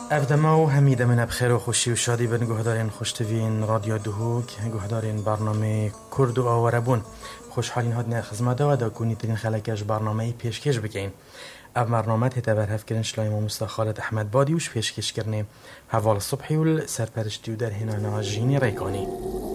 افدما و همیده من بخیر و خوشی و شادی بن گهدارین خوشتوین رادیو دهوک گهدارین برنامه کرد و آوربون خوشحالین هادن خدمت و دا کنی ترین خلکش برنامه پیشکش بکین. اف برنامه تبر هف کرن شلایم و مستخالت احمد بادی وش پیشکش کرنه حوال صبحی و سرپرشتی و در هنا ناجینی ریکانی.